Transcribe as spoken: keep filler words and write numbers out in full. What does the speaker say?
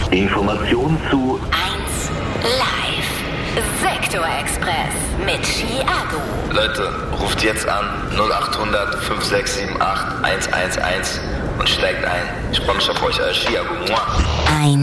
Information zu eins Live. Sektor Express mit Chiago. Leute, ruft jetzt an null achthundert, fünf sechs sieben acht, eins eins eins und steigt ein. Ich freue mich auf euch als Chiago. Ein